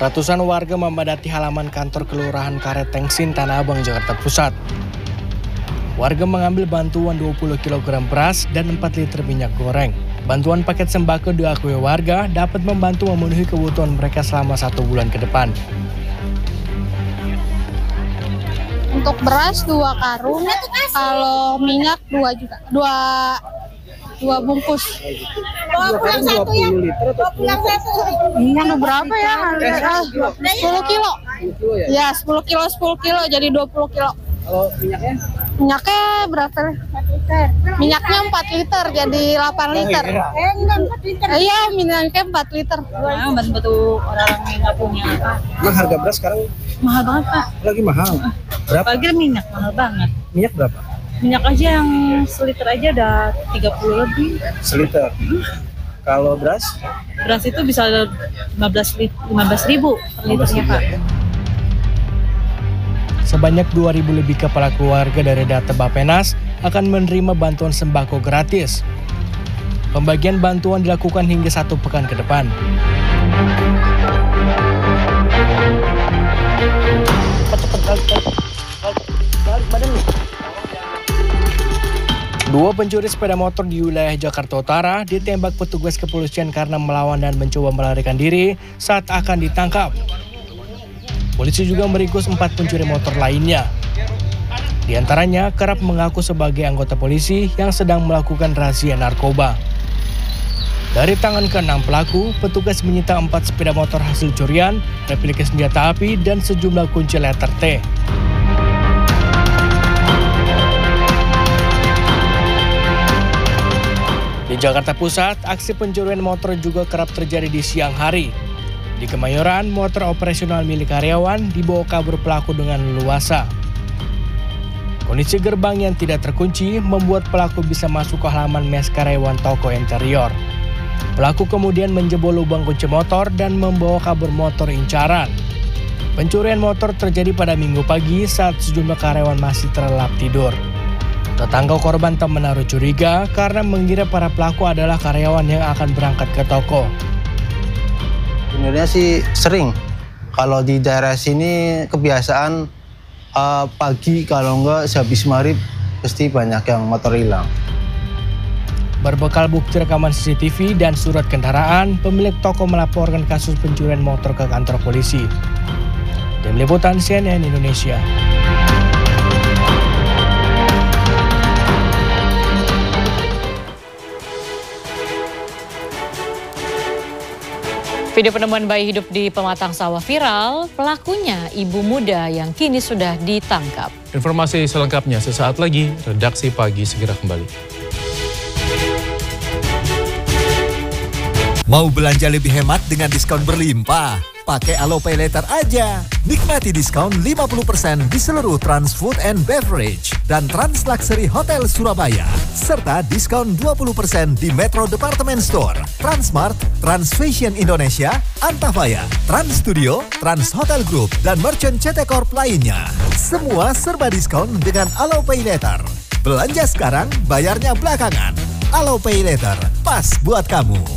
Ratusan warga memadati halaman kantor Kelurahan Karet Tengsin, Tanah Abang, Jakarta Pusat. Warga mengambil bantuan 20 kg beras dan 4 liter minyak goreng. Bantuan paket sembako diakui warga dapat membantu memenuhi kebutuhan mereka selama 1 bulan ke depan. Untuk beras 2 karung, kalau minyak 2 juga, 2 bungkus. 20 liter atau 10 liter? Berapa ya? 10 kilo. Ya, 10 kilo jadi 20 kilo. Kalau minyaknya? Minyaknya berapa? 4 liter. Minyaknya 4 liter jadi 8 liter. Iya, minyaknya 4 liter. Bantu orang yang nggak punya apa. Emang harga beras sekarang Mahal banget, Pak. lagi mahal. Berapa? Apalagi minyak mahal banget. Minyak berapa? Minyak aja yang seliter aja udah 30 lebih. Seliter. Kalau beras? Beras itu bisa 15.000 per liternya, Pak. Sebanyak 2.000 lebih kepala keluarga dari data Bappenas akan menerima bantuan sembako gratis. Pembagian bantuan dilakukan hingga 1 pekan ke depan. Dua pencuri sepeda motor di wilayah Jakarta Utara ditembak petugas kepolisian karena melawan dan mencoba melarikan diri saat akan ditangkap. Polisi juga meringkus 4 pencuri motor lainnya. Di antaranya kerap mengaku sebagai anggota polisi yang sedang melakukan razia narkoba. Dari tangan ke-6 pelaku, petugas menyita 4 sepeda motor hasil curian, replika senjata api, dan sejumlah kunci letter T. Di Jakarta Pusat, aksi pencurian motor juga kerap terjadi di siang hari. Di Kemayoran, motor operasional milik karyawan dibawa kabur pelaku dengan leluasa. Kondisi gerbang yang tidak terkunci membuat pelaku bisa masuk ke halaman mes karyawan toko interior. Pelaku kemudian menjebol lubang kunci motor dan membawa kabur motor incaran. Pencurian motor terjadi pada Minggu pagi saat sejumlah karyawan masih terlelap tidur. Tetangga korban tak menaruh curiga karena mengira para pelaku adalah karyawan yang akan berangkat ke toko. Sebenarnya sih sering. Kalau di daerah sini kebiasaan pagi kalau enggak sehabis maghrib pasti banyak yang motor hilang. Berbekal bukti rekaman CCTV dan surat kendaraan, pemilik toko melaporkan kasus pencurian motor ke kantor polisi. Tim Liputan CNN Indonesia. Video penemuan bayi hidup di pematang sawah viral, pelakunya ibu muda yang kini sudah ditangkap. Informasi selengkapnya sesaat lagi, Redaksi Pagi segera kembali. Mau belanja lebih hemat dengan diskon berlimpah? Pakai Alo Pay Later aja. Nikmati diskon 50% di seluruh Trans Food and Beverage dan Trans Luxury Hotel Surabaya. Serta diskon 20% di Metro Department Store, Transmart, Trans Fashion Indonesia, Antavaya, Trans Studio, Trans Hotel Group, dan Merchant CT Corp lainnya. Semua serba diskon dengan Alo Pay Later. Belanja sekarang, bayarnya belakangan. Alo Pay Later, pas buat kamu.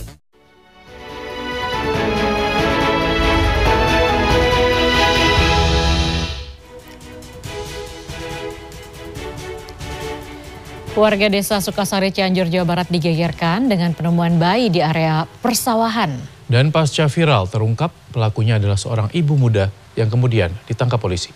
Warga desa Sukasari, Cianjur, Jawa Barat digegerkan dengan penemuan bayi di area persawahan. Dan pasca viral terungkap pelakunya adalah seorang ibu muda yang kemudian ditangkap polisi.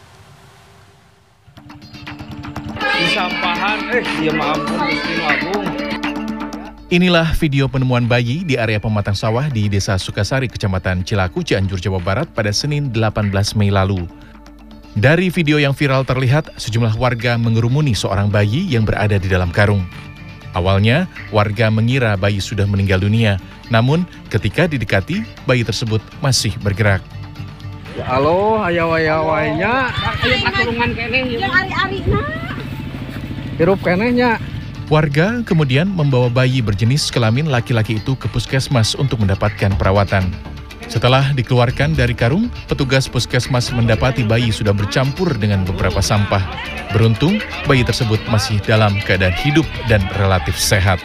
Di sampahan, ya ampun, Gusti Agung. Inilah video penemuan bayi di area pematang sawah di Desa Sukasari, Kecamatan Cilaku, Cianjur, Jawa Barat pada Senin 18 Mei lalu. Dari video yang viral terlihat sejumlah warga mengerumuni seorang bayi yang berada di dalam karung. Awalnya, warga mengira bayi sudah meninggal dunia, namun ketika didekati, bayi tersebut masih bergerak. Halo, ayawai-ayawainya. Ayo paturungan keneh. Yang ari-arina. Hirup kenehnya. Warga kemudian membawa bayi berjenis kelamin laki-laki itu ke puskesmas untuk mendapatkan perawatan. Setelah dikeluarkan dari karung, petugas puskesmas mendapati bayi sudah bercampur dengan beberapa sampah. Beruntung, bayi tersebut masih dalam keadaan hidup dan relatif sehat.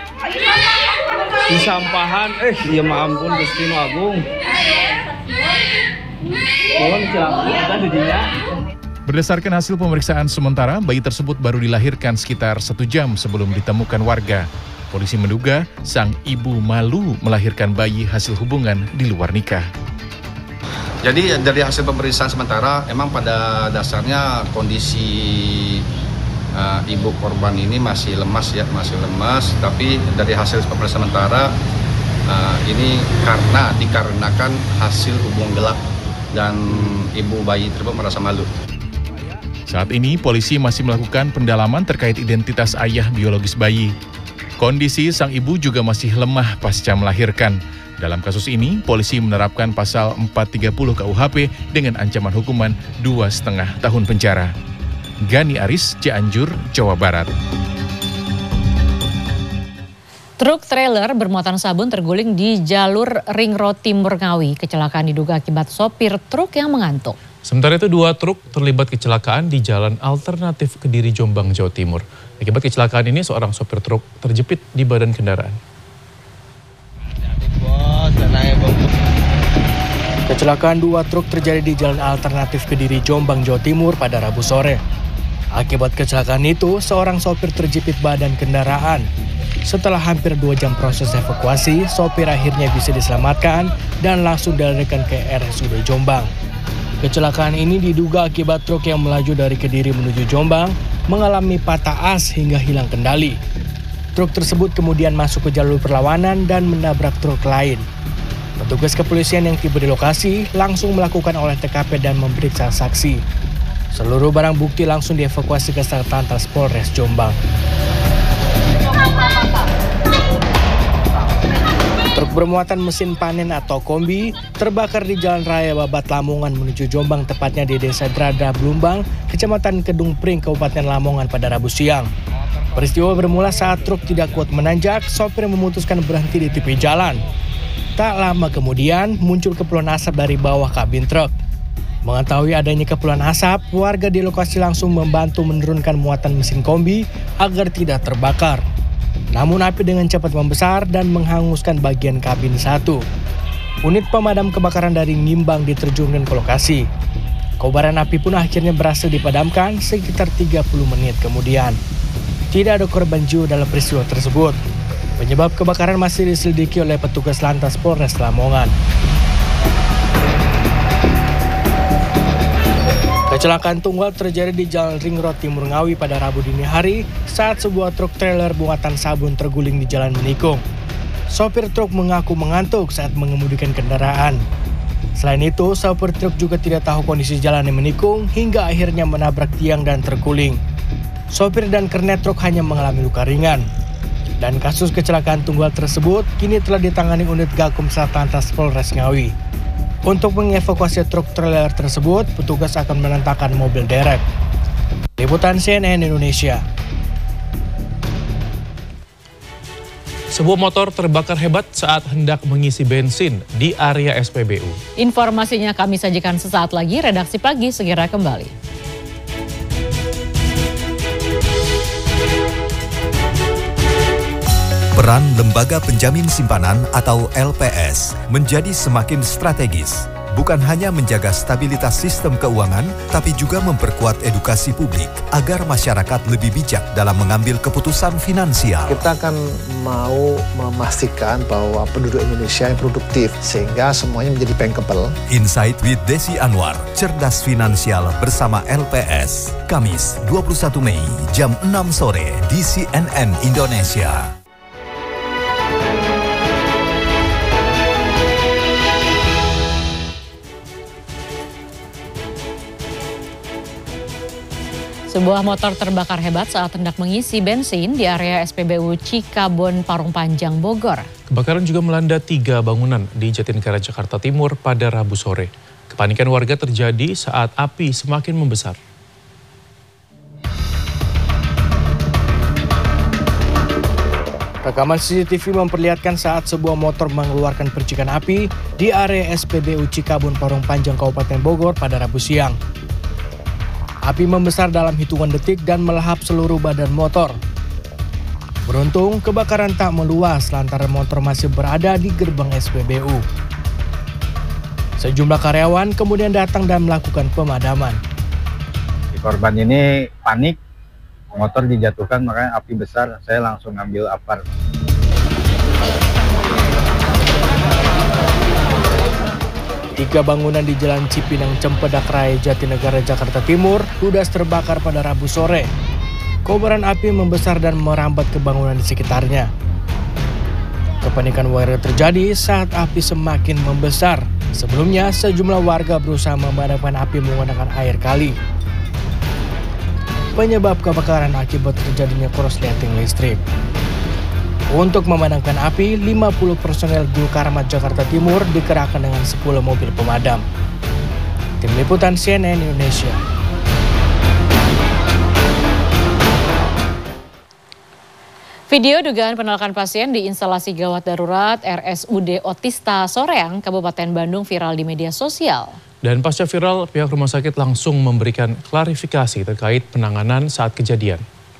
Di sampahan, ya ampun, Gusti Agung. Berdasarkan hasil pemeriksaan sementara, bayi tersebut baru dilahirkan sekitar 1 jam sebelum ditemukan warga. Polisi menduga sang ibu malu melahirkan bayi hasil hubungan di luar nikah. Jadi dari hasil pemeriksaan sementara, emang pada dasarnya kondisi ibu korban ini masih lemas ya, Tapi dari hasil pemeriksaan sementara ini dikarenakan hasil hubungan gelap dan ibu bayi tersebut merasa malu. Saat ini polisi masih melakukan pendalaman terkait identitas ayah biologis bayi. Kondisi sang ibu juga masih lemah pasca melahirkan. Dalam kasus ini, polisi menerapkan pasal 430 KUHP dengan ancaman hukuman 2,5 tahun penjara. Gani Aris, Cianjur, Jawa Barat. Truk trailer bermuatan sabun terguling di jalur Ring Road Timur Ngawi. Kecelakaan diduga akibat sopir truk yang mengantuk. Sementara itu 2 truk terlibat kecelakaan di jalan alternatif Kediri Jombang, Jawa Timur. Akibat kecelakaan ini seorang sopir truk terjepit di badan kendaraan. Kecelakaan 2 truk terjadi di jalan alternatif Kediri Jombang, Jawa Timur pada Rabu sore. Akibat kecelakaan itu, seorang sopir terjepit badan kendaraan. Setelah hampir 2 jam proses evakuasi, sopir akhirnya bisa diselamatkan dan langsung dilarikan ke RSUD Jombang. Kecelakaan ini diduga akibat truk yang melaju dari Kediri menuju Jombang mengalami patah as hingga hilang kendali. Truk tersebut kemudian masuk ke jalur perlawanan dan menabrak truk lain. Petugas kepolisian yang tiba di lokasi langsung melakukan olah TKP dan memeriksa saksi. Seluruh barang bukti langsung dievakuasi ke Satlantas Polres Jombang. Truk bermuatan mesin panen atau kombi terbakar di Jalan Raya Babat Lamongan menuju Jombang, tepatnya di Desa Drada Blumbang, Kecamatan Kedung Pring, Kabupaten Lamongan pada Rabu siang. Peristiwa bermula saat truk tidak kuat menanjak, sopir memutuskan berhenti di tepi jalan. Tak lama kemudian muncul kepulan asap dari bawah kabin truk. Mengetahui adanya kepulan asap, warga di lokasi langsung membantu menurunkan muatan mesin kombi agar tidak terbakar. Namun api dengan cepat membesar dan menghanguskan bagian kabin 1. Unit pemadam kebakaran dari Ngimbang diterjunkan ke lokasi. Kobaran api pun akhirnya berhasil dipadamkan sekitar 30 menit kemudian. Tidak ada korban jiwa dalam peristiwa tersebut. Penyebab kebakaran masih diselidiki oleh petugas Lantas Polres Lamongan. Kecelakaan tunggal terjadi di Jalan Ring Road Timur Ngawi pada Rabu dini hari saat sebuah truk trailer muatan sabun terguling di Jalan Menikung. Sopir truk mengaku mengantuk saat mengemudikan kendaraan. Selain itu, sopir truk juga tidak tahu kondisi jalan yang menikung hingga akhirnya menabrak tiang dan terguling. Sopir dan kernet truk hanya mengalami luka ringan. Dan kasus kecelakaan tunggal tersebut kini telah ditangani unit Gakum Satlantas Polres Ngawi. Untuk mengevakuasi truk trailer tersebut, petugas akan menentangkan mobil derek. Liputan CNN Indonesia. Sebuah motor terbakar hebat saat hendak mengisi bensin di area SPBU. Informasinya kami sajikan sesaat lagi. Redaksi Pagi segera kembali. Peran Lembaga Penjamin Simpanan atau LPS menjadi semakin strategis. Bukan hanya menjaga stabilitas sistem keuangan, tapi juga memperkuat edukasi publik agar masyarakat lebih bijak dalam mengambil keputusan finansial. Kita akan mau memastikan bahwa penduduk Indonesia yang produktif, sehingga semuanya menjadi bankable. Insight with Desi Anwar, cerdas finansial bersama LPS. Kamis 21 Mei jam 6 sore di CNN Indonesia. Sebuah motor terbakar hebat saat hendak mengisi bensin di area SPBU Cikabon Parung Panjang, Bogor. Kebakaran juga melanda 3 bangunan di Jatinegara, Jakarta Timur pada Rabu sore. Kepanikan warga terjadi saat api semakin membesar. Rekaman CCTV memperlihatkan saat sebuah motor mengeluarkan percikan api di area SPBU Cikabon Parung Panjang, Kabupaten Bogor pada Rabu siang. Api membesar dalam hitungan detik dan melahap seluruh badan motor. Beruntung, kebakaran tak meluas lantaran motor masih berada di gerbang SPBU. Sejumlah karyawan kemudian datang dan melakukan pemadaman. Si korban ini panik, motor dijatuhkan makanya api besar, saya langsung ambil apar. Tiga bangunan di Jalan Cipinang Cempedak Raya Jatinegara Jakarta Timur ludes terbakar pada Rabu sore. Kobaran api membesar dan merambat ke bangunan di sekitarnya. Kepanikan warga terjadi saat api semakin membesar. Sebelumnya, sejumlah warga berusaha memadamkan api menggunakan air kali. Penyebab kebakaran akibat terjadinya korsleting listrik. Untuk memadamkan api, 50 personel Gulkarmat Jakarta Timur dikerahkan dengan 10 mobil pemadam. Tim Liputan CNN Indonesia. Video dugaan penolakan pasien di instalasi gawat darurat RSUD Otista Soreang, Kabupaten Bandung viral di media sosial. Dan pasca viral, pihak rumah sakit langsung memberikan klarifikasi terkait penanganan saat kejadian.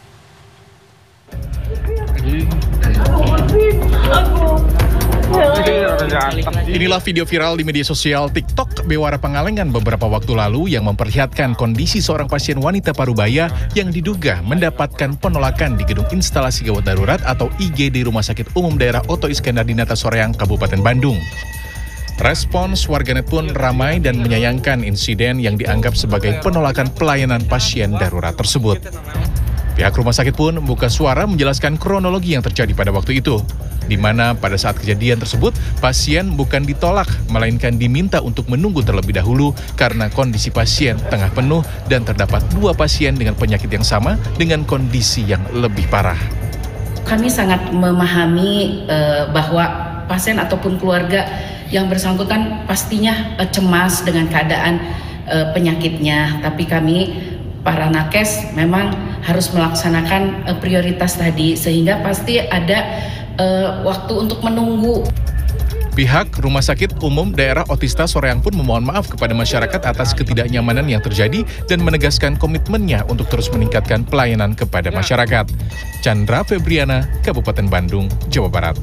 Inilah video viral di media sosial TikTok Bewara Pangalengan beberapa waktu lalu yang memperlihatkan kondisi seorang pasien wanita parubaya yang diduga mendapatkan penolakan di gedung instalasi gawat darurat atau IGD Rumah Sakit Umum Daerah Oto Iskandar Dinata Soreang, Kabupaten Bandung. Respons warganet pun ramai dan menyayangkan insiden yang dianggap sebagai penolakan pelayanan pasien darurat tersebut. Pihak rumah sakit pun membuka suara menjelaskan kronologi yang terjadi pada waktu itu, di mana pada saat kejadian tersebut pasien bukan ditolak, melainkan diminta untuk menunggu terlebih dahulu karena kondisi pasien tengah penuh dan terdapat 2 pasien dengan penyakit yang sama dengan kondisi yang lebih parah. Kami sangat memahami bahwa pasien ataupun keluarga yang bersangkutan pastinya cemas dengan keadaan penyakitnya, tapi kami para nakes memang harus melaksanakan prioritas tadi sehingga pasti ada waktu untuk menunggu. Pihak Rumah Sakit Umum Daerah Otista Soreang pun memohon maaf kepada masyarakat atas ketidaknyamanan yang terjadi dan menegaskan komitmennya untuk terus meningkatkan pelayanan kepada masyarakat. Chandra Febriana, Kabupaten Bandung, Jawa Barat.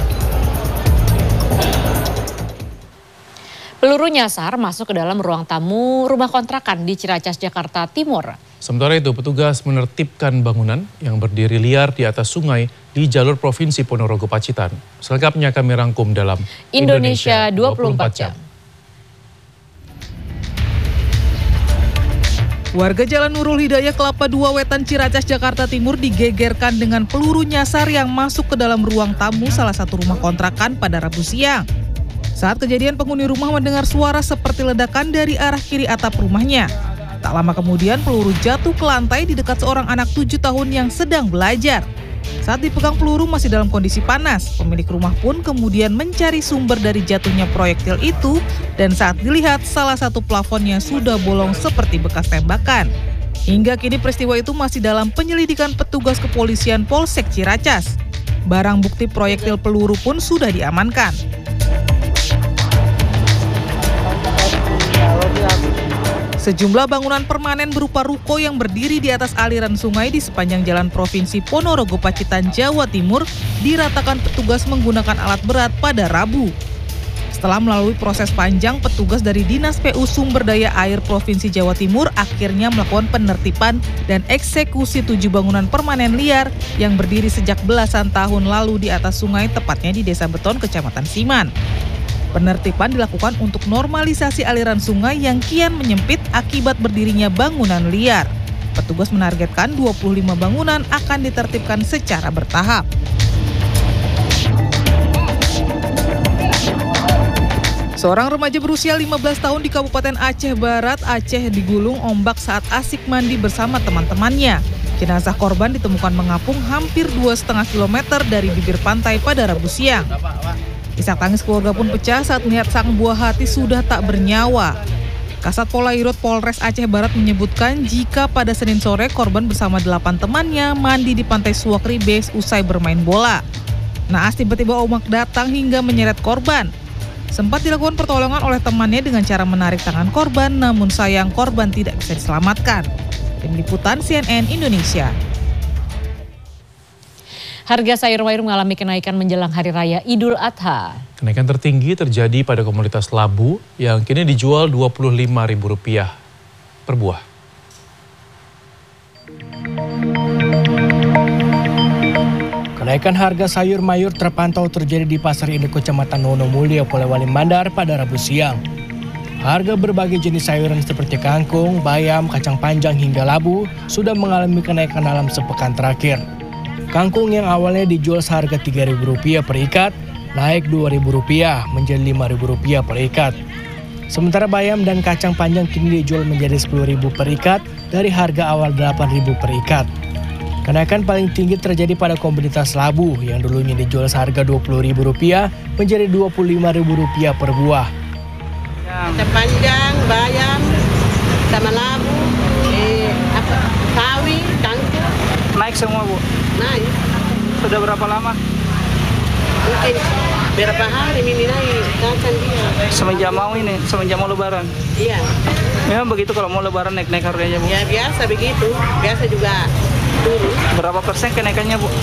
Peluru nyasar masuk ke dalam ruang tamu rumah kontrakan di Ciracas, Jakarta Timur. Sementara itu, petugas menertibkan bangunan yang berdiri liar di atas sungai di jalur Provinsi Ponorogo Pacitan. Selengkapnya kami rangkum dalam Indonesia 24 Jam. Warga Jalan Nurul Hidayah Kelapa II Wetan Ciracas, Jakarta Timur digegerkan dengan peluru nyasar yang masuk ke dalam ruang tamu salah satu rumah kontrakan pada Rabu siang. Saat kejadian, penghuni rumah mendengar suara seperti ledakan dari arah kiri atap rumahnya. Tak lama kemudian peluru jatuh ke lantai di dekat seorang anak 7 tahun yang sedang belajar. Saat dipegang peluru masih dalam kondisi panas, pemilik rumah pun kemudian mencari sumber dari jatuhnya proyektil itu dan saat dilihat salah satu plafonnya sudah bolong seperti bekas tembakan. Hingga kini peristiwa itu masih dalam penyelidikan petugas kepolisian Polsek Ciracas. Barang bukti proyektil peluru pun sudah diamankan. Sejumlah bangunan permanen berupa ruko yang berdiri di atas aliran sungai di sepanjang jalan Provinsi Ponorogo Pacitan, Jawa Timur diratakan petugas menggunakan alat berat pada Rabu. Setelah melalui proses panjang, petugas dari Dinas PU Sumber Daya Air Provinsi Jawa Timur akhirnya melakukan penertiban dan eksekusi 7 bangunan permanen liar yang berdiri sejak belasan tahun lalu di atas sungai, tepatnya di Desa Beton, Kecamatan Siman. Penertiban dilakukan untuk normalisasi aliran sungai yang kian menyempit akibat berdirinya bangunan liar. Petugas menargetkan 25 bangunan akan ditertibkan secara bertahap. Seorang remaja berusia 15 tahun di Kabupaten Aceh Barat, Aceh digulung ombak saat asik mandi bersama teman-temannya. Jenazah korban ditemukan mengapung hampir 2,5 km dari bibir pantai pada Rabu siang. Isak tangis keluarga pun pecah saat melihat sang buah hati sudah tak bernyawa. Kasat Polairut Polres Aceh Barat menyebutkan jika pada Senin sore korban bersama 8 temannya mandi di Pantai Suwak Ribes usai bermain bola. Naas tiba-tiba ombak datang hingga menyeret korban. Sempat dilakukan pertolongan oleh temannya dengan cara menarik tangan korban, namun sayang korban tidak bisa diselamatkan. Tim Liputan CNN Indonesia. Harga sayur mayur mengalami kenaikan menjelang Hari Raya Idul Adha. Kenaikan tertinggi terjadi pada komoditas labu yang kini dijual Rp25.000 per buah. Kenaikan harga sayur mayur terpantau terjadi di Pasar Induk Kecamatan Wonomulyo, Polewali Mandar pada Rabu siang. Harga berbagai jenis sayuran seperti kangkung, bayam, kacang panjang hingga labu sudah mengalami kenaikan dalam sepekan terakhir. Kangkung yang awalnya dijual seharga Rp3.000 per ikat, naik Rp2.000 menjadi Rp5.000 per ikat. Sementara bayam dan kacang panjang kini dijual menjadi Rp10.000 per ikat dari harga awal Rp8.000 per ikat. Kenaikan paling tinggi terjadi pada komoditas labu yang dulunya dijual seharga Rp20.000 menjadi Rp25.000 per buah. Kacang panjang, bayam, sama labu, sawi, kangkung. Naik semua, Bu? Naik. Sudah berapa lama? Mungkin berapa hari ini naik kacang dia. Semenjak mau lebaran? Iya. Memang begitu kalau mau lebaran naik harganya, Bu? Ya biasa begitu, biasa juga turun. Berapa persen kenaikannya, Bu?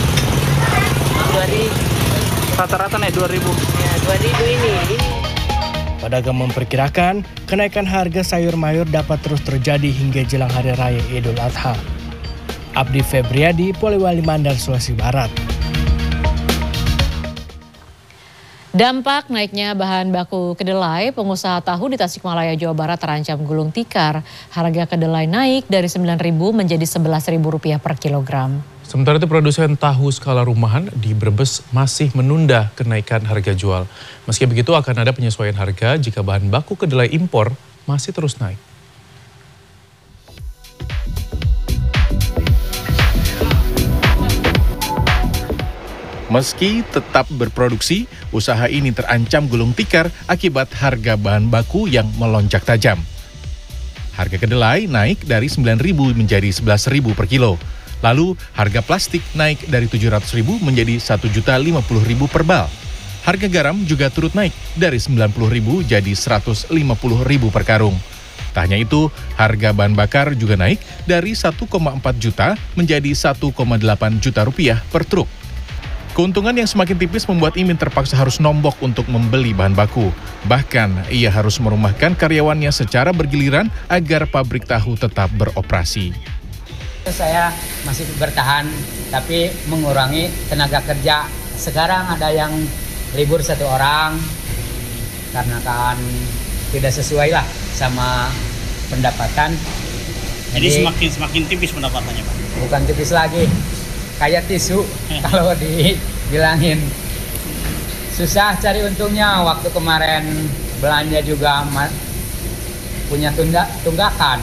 2.000. Rata-rata naik 2.000? Ya 2.000 ini. Pedagang memperkirakan kenaikan harga sayur mayur dapat terus terjadi hingga jelang Hari Raya Idul Adha. Abdi Febriadi, Polewali Mandar, Sulawesi Barat. Dampak naiknya bahan baku kedelai, pengusaha tahu di Tasikmalaya, Jawa Barat terancam gulung tikar. Harga kedelai naik dari Rp9.000 menjadi Rp11.000 per kilogram. Sementara itu produsen tahu skala rumahan di Brebes masih menunda kenaikan harga jual. Meski begitu akan ada penyesuaian harga jika bahan baku kedelai impor masih terus naik. Meski tetap berproduksi, usaha ini terancam gulung tikar akibat harga bahan baku yang melonjak tajam. Harga kedelai naik dari Rp9.000 menjadi Rp11.000 per kilo. Lalu harga plastik naik dari Rp700.000 menjadi Rp1.050.000 per bal. Harga garam juga turut naik dari Rp90.000 jadi Rp150.000 per karung. Tak hanya itu, harga bahan bakar juga naik dari Rp1,4 juta menjadi Rp1,8 juta per truk. Keuntungan yang semakin tipis membuat Imin terpaksa harus nombok untuk membeli bahan baku. Bahkan, ia harus merumahkan karyawannya secara bergiliran agar pabrik tahu tetap beroperasi. Saya masih bertahan, tapi mengurangi tenaga kerja. Sekarang ada yang libur 1 orang, karena kan tidak sesuai lah sama pendapatan. Jadi semakin tipis pendapatannya, Pak? Bukan tipis lagi. Kayak tisu kalau dibilangin. Susah cari untungnya. Waktu kemarin belanja juga punya tunggakan.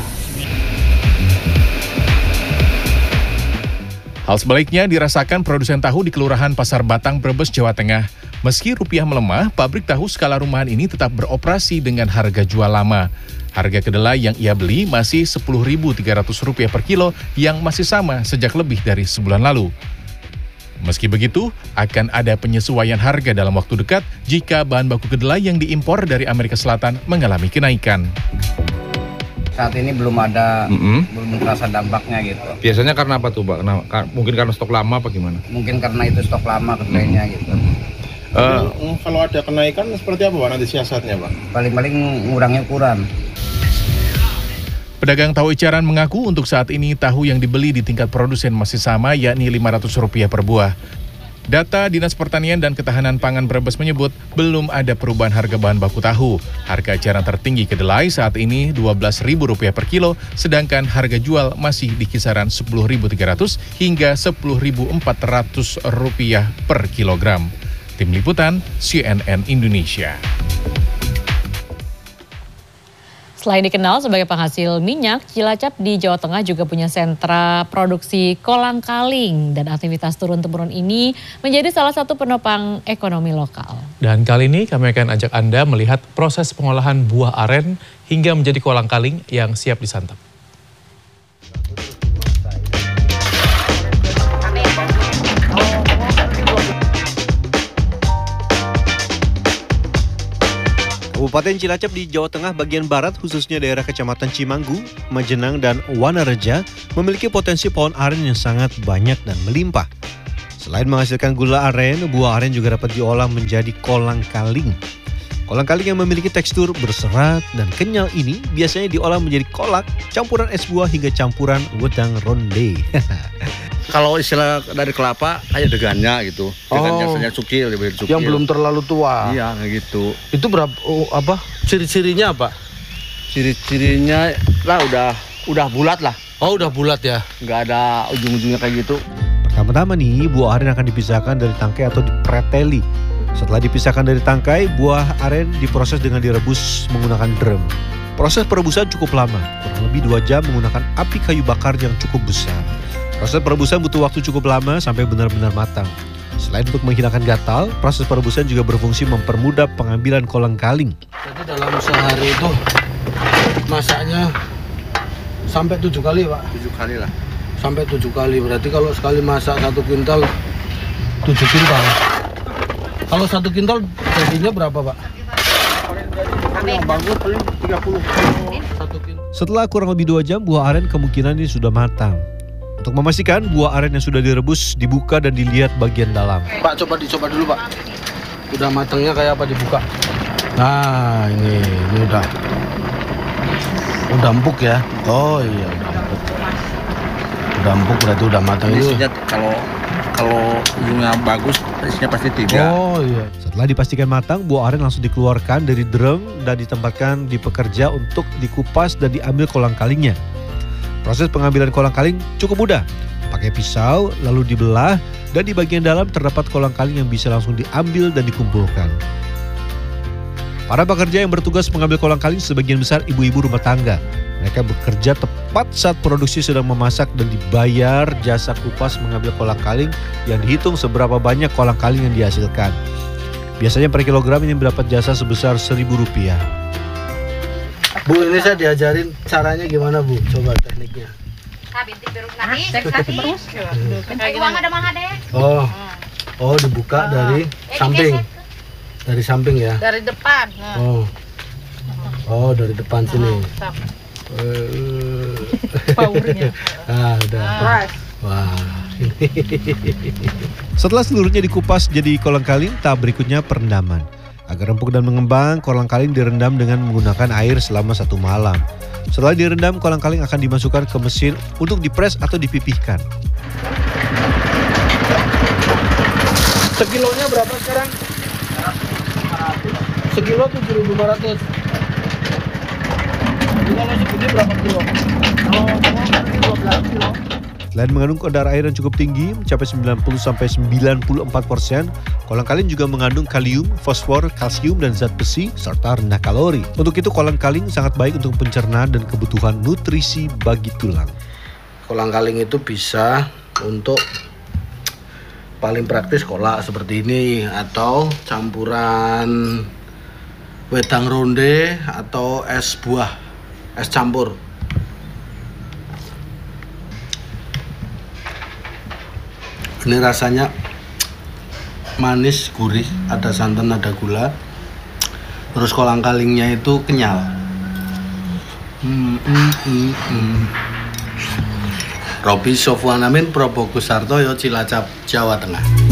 Hal sebaliknya dirasakan produsen tahu di Kelurahan Pasar Batang, Brebes, Jawa Tengah. Meski rupiah melemah, pabrik tahu skala rumahan ini tetap beroperasi dengan harga jual lama. Harga kedelai yang ia beli masih Rp10.300 per kilo yang masih sama sejak lebih dari sebulan lalu. Meski begitu, akan ada penyesuaian harga dalam waktu dekat jika bahan baku kedelai yang diimpor dari Amerika Selatan mengalami kenaikan. Saat ini belum terasa dampaknya gitu. Biasanya karena apa tuh, Pak? Mungkin karena stok lama apa gimana? Mungkin karena itu stok lama kedelainya gitu. Kalau ada kenaikan seperti apa, Pak, nanti siasatnya, Pak? Paling-paling ngurangnya ukuran. Pedagang tahu Icaran mengaku untuk saat ini tahu yang dibeli di tingkat produsen masih sama, yakni Rp500 per buah. Data Dinas Pertanian dan Ketahanan Pangan Brebes menyebut belum ada perubahan harga bahan baku tahu. Harga eceran tertinggi kedelai saat ini Rp12.000 per kilo, sedangkan harga jual masih di kisaran Rp10.300 hingga Rp10.400 per kilogram. Tim Liputan CNN Indonesia. Selain dikenal sebagai penghasil minyak, Cilacap di Jawa Tengah juga punya sentra produksi kolang-kaling dan aktivitas turun-temurun ini menjadi salah satu penopang ekonomi lokal. Dan kali ini kami akan ajak Anda melihat proses pengolahan buah aren hingga menjadi kolang-kaling yang siap disantap. Kabupaten Cilacap di Jawa Tengah bagian barat, khususnya daerah Kecamatan Cimanggu, Majenang, dan Wanareja, memiliki potensi pohon aren yang sangat banyak dan melimpah. Selain menghasilkan gula aren, buah aren juga dapat diolah menjadi kolang-kaling. Kolang-kaling yang memiliki tekstur berserat dan kenyal ini biasanya diolah menjadi kolak, campuran es buah hingga campuran wedang ronde. Kalau istilah dari kelapa kayak degannya gitu. Degannya saja cukil, lebih cukil. Yang belum terlalu tua. Iya, kayak gitu. Itu berapa apa? Ciri-cirinya apa? Ciri-cirinya lah udah bulat lah. Oh, udah bulat ya. Nggak ada ujung-ujungnya kayak gitu. Pertama-tama nih, buah aren akan dipisahkan dari tangkai atau dipreteli. Setelah dipisahkan dari tangkai, buah aren diproses dengan direbus menggunakan drum. Proses perebusan cukup lama, kurang lebih 2 jam menggunakan api kayu bakar yang cukup besar. Proses perebusan butuh waktu cukup lama sampai benar-benar matang. Selain untuk menghilangkan gatal, proses perebusan juga berfungsi mempermudah pengambilan kolang-kaling. Jadi dalam sehari itu masaknya sampai 7 kali, Pak? 7 kali lah. Sampai 7 kali, berarti kalau sekali masak 1 kintal, 7 kintal. Kalau 1 kintal jadinya berapa, Pak? Yang bagus paling 30. Setelah kurang lebih 2 jam, buah aren kemungkinan ini sudah matang. Untuk memastikan buah aren yang sudah direbus dibuka dan dilihat bagian dalam. Pak, coba dicoba dulu, Pak. Udah matangnya kayak apa dibuka? Nah, ini udah empuk ya. Oh iya, udah empuk. Udah empuk berarti udah matang itu. Kalau ujungnya bagus, isinya pasti 3. Oh iya. Setelah dipastikan matang, buah aren langsung dikeluarkan dari drum dan ditempatkan di pekerja untuk dikupas dan diambil kolang-kalingnya. Proses pengambilan kolang-kaling cukup mudah. Pakai pisau, lalu dibelah, dan di bagian dalam terdapat kolang-kaling yang bisa langsung diambil dan dikumpulkan. Para pekerja yang bertugas mengambil kolang-kaling sebagian besar ibu-ibu rumah tangga. Mereka bekerja tepat saat produksi sedang memasak dan dibayar jasa kupas mengambil kolang-kaling yang dihitung seberapa banyak kolang-kaling yang dihasilkan. Biasanya per kilogram ini mendapat jasa sebesar Rp1.000. Bu, ini saya diajarin caranya gimana, Bu? Coba tekniknya. Oh, dibuka dari samping. Dari samping ya? Dari depan. Oh, dari depan sini. Powernya. Udah. Wah. Setelah seluruhnya dikupas jadi kolang-kaling, tahap berikutnya perendaman. Agar empuk dan mengembang, kolang-kaling direndam dengan menggunakan air selama 1 malam. Setelah direndam, kolang-kaling akan dimasukkan ke mesin untuk dipres atau dipipihkan. Sekilonya berapa sekarang? Sekilo 7.500. Kalau segini berapa kilo? 12 kilo. Selain mengandung kadar air yang cukup tinggi, mencapai 90-94%, kolang-kaling juga mengandung kalium, fosfor, kalsium, dan zat besi, serta rendah kalori. Untuk itu, kolang-kaling sangat baik untuk pencernaan dan kebutuhan nutrisi bagi tulang. Kolang-kaling itu bisa untuk paling praktis kolak seperti ini, atau campuran wedang ronde, atau es buah, es campur. Ini rasanya manis, gurih, ada santan, ada gula. Terus kolang-kalingnya itu kenyal. Robi Sofwan Amin, Probokus Sartoyo, Cilacap, Jawa Tengah.